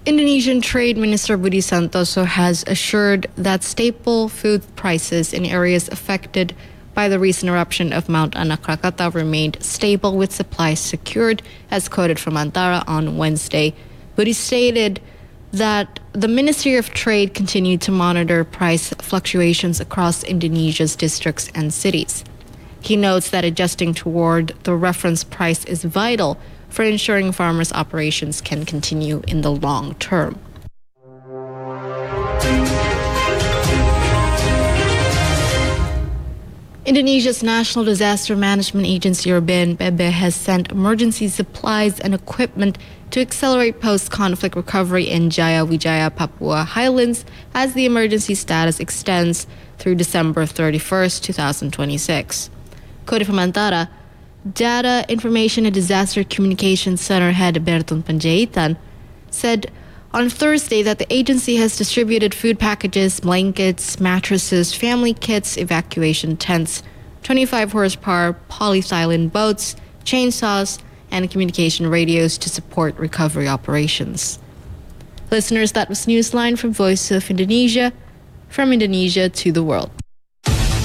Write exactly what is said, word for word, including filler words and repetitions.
Indonesian Trade Minister Budi Santoso has assured that staple food prices in areas affected by the recent eruption of Mount Anak Rakatau remained stable with supplies secured, as quoted from Antara on Wednesday. Budi stated that the Ministry of Trade continued to monitor price fluctuations across Indonesia's districts and cities. He notes that adjusting toward the reference price is vital for ensuring farmers' operations can continue in the long term. Indonesia's National Disaster Management Agency, or B N P B, has sent emergency supplies and equipment to accelerate post-conflict recovery in Jayawijaya, Papua Highlands, as the emergency status extends through December thirty-first, twenty twenty-six. Quoted from Antara, Data Information and Disaster Communications Center head Bertun Panjaitan said on Thursday that the agency has distributed food packages, blankets, mattresses, family kits, evacuation tents, twenty-five horsepower polyethylene boats, chainsaws, and communication radios to support recovery operations. Listeners, that was Newsline from Voice of Indonesia, from Indonesia to the world.